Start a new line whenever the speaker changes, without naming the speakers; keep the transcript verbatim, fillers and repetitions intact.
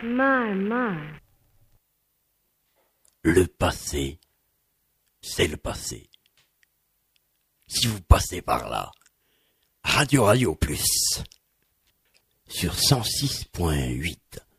My, my.
Le passé, c'est le passé. Si vous passez par là, Radio Radio Plus, sur cent six point huit.